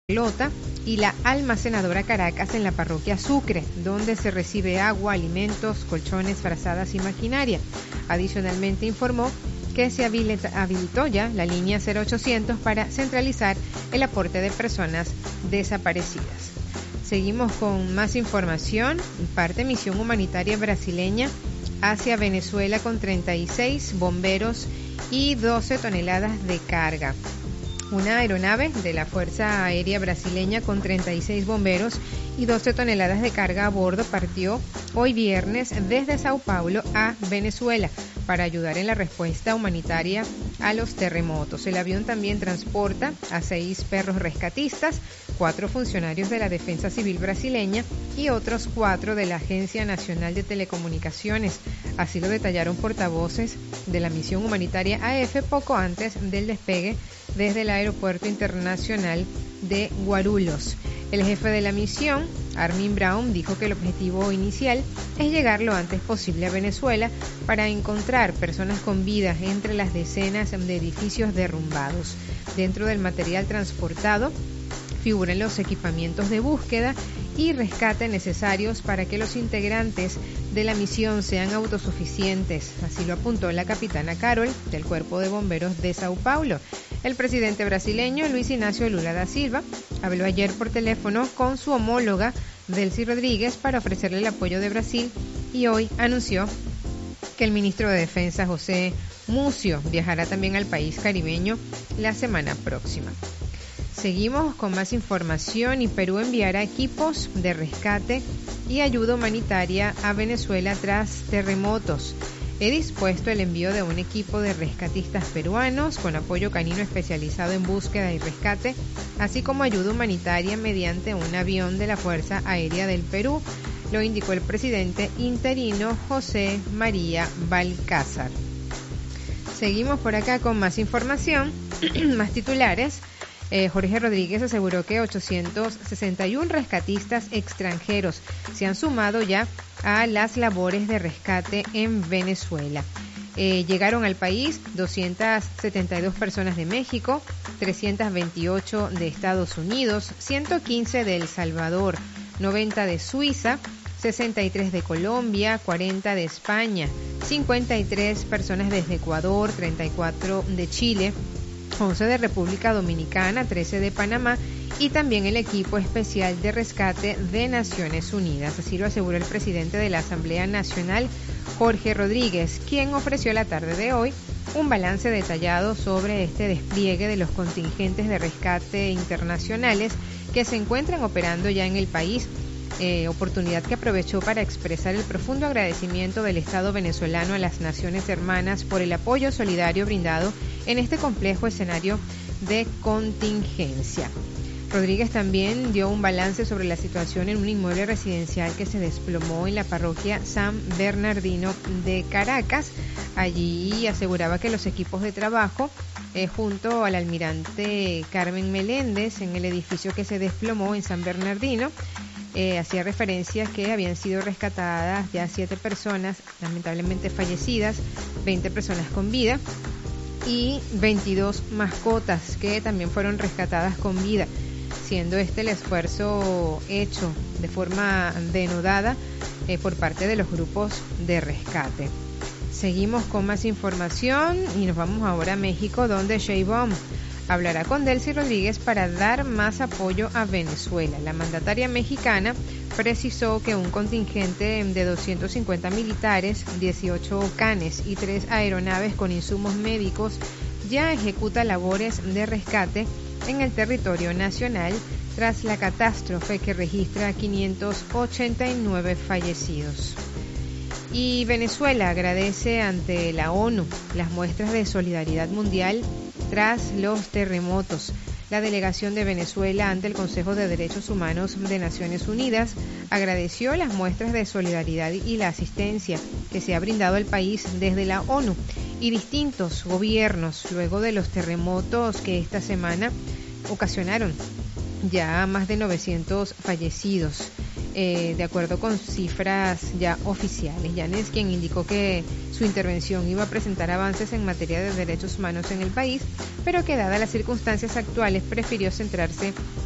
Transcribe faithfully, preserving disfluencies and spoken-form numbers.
Lota y la almacenadora Caracas en la parroquia Sucre, donde se recibe agua, alimentos, colchones, frazadas y maquinaria. Adicionalmente informó que se habilita, habilitó ya la línea cero ochocientos para centralizar el aporte de personas desaparecidas. Seguimos con más información. Parte misión humanitaria brasileña hacia Venezuela con treinta y seis bomberos y doce toneladas de carga. Una aeronave de la Fuerza Aérea Brasileña con treinta y seis bomberos y doce toneladas de carga a bordo partió hoy viernes desde Sao Paulo a Venezuela para ayudar en la respuesta humanitaria a los terremotos. El avión también transporta a seis perros rescatistas, cuatro funcionarios de la Defensa Civil brasileña y otros cuatro de la Agencia Nacional de Telecomunicaciones. Así lo detallaron portavoces de la misión humanitaria A F poco antes del despegue desde el Aeropuerto Internacional de Guarulhos. El jefe de la misión, Armin Braun, dijo que el objetivo inicial es llegar lo antes posible a Venezuela para encontrar personas con vida entre las decenas de edificios derrumbados. Dentro del material transportado figuran los equipamientos de búsqueda y rescate necesarios para que los integrantes de la misión sean autosuficientes. Así lo apuntó la capitana Carol del Cuerpo de Bomberos de Sao Paulo. El presidente brasileño Luis Ignacio Lula da Silva habló ayer por teléfono con su homóloga Delcy Rodríguez para ofrecerle el apoyo de Brasil y hoy anunció que el ministro de Defensa José Múcio viajará también al país caribeño la semana próxima. Seguimos con más información y Perú enviará equipos de rescate y ayuda humanitaria a Venezuela tras terremotos. He dispuesto el envío de un equipo de rescatistas peruanos con apoyo canino especializado en búsqueda y rescate, así como ayuda humanitaria mediante un avión de la Fuerza Aérea del Perú, lo indicó el presidente interino José María Balcázar. Seguimos por acá con más información, más titulares. Eh, Jorge Rodríguez aseguró que ochocientos sesenta y uno rescatistas extranjeros se han sumado ya a las labores de rescate en Venezuela. Eh, llegaron al país doscientas setenta y dos personas de México, trescientas veintiocho de Estados Unidos, ciento quince de El Salvador, noventa de Suiza, sesenta y tres de Colombia, cuarenta de España, cincuenta y tres personas desde Ecuador, treinta y cuatro de Chile, once de República Dominicana, trece de Panamá y también el equipo especial de rescate de Naciones Unidas. Así lo aseguró el presidente de la Asamblea Nacional, Jorge Rodríguez, quien ofreció la tarde de hoy un balance detallado sobre este despliegue de los contingentes de rescate internacionales que se encuentran operando ya en el país. Eh, oportunidad que aprovechó para expresar el profundo agradecimiento del Estado venezolano a las naciones hermanas por el apoyo solidario brindado en este complejo escenario de contingencia. Rodríguez también dio un balance sobre la situación en un inmueble residencial que se desplomó en la parroquia San Bernardino de Caracas. Allí aseguraba que los equipos de trabajo eh, junto al almirante Carmen Meléndez en el edificio que se desplomó en San Bernardino Eh, hacía referencia que habían sido rescatadas ya siete personas lamentablemente fallecidas, veinte personas con vida y veintidós mascotas que también fueron rescatadas con vida, siendo este el esfuerzo hecho de forma denodada eh, por parte de los grupos de rescate. Seguimos con más información y nos vamos ahora a México, donde Sheinbaum hablará con Delcy Rodríguez para dar más apoyo a Venezuela. La mandataria mexicana precisó que un contingente de doscientos cincuenta militares, dieciocho canes y tres aeronaves con insumos médicos ya ejecuta labores de rescate en el territorio nacional tras la catástrofe que registra quinientos ochenta y nueve fallecidos. Y Venezuela agradece ante la ONU las muestras de solidaridad mundial tras los terremotos. La delegación de Venezuela ante el Consejo de Derechos Humanos de Naciones Unidas agradeció las muestras de solidaridad y la asistencia que se ha brindado al país desde la ONU y distintos gobiernos luego de los terremotos que esta semana ocasionaron ya más de novecientos fallecidos. Eh, de acuerdo con cifras ya oficiales. Yanes, quien indicó que su intervención iba a presentar avances en materia de derechos humanos en el país, pero que dadas las circunstancias actuales prefirió centrarse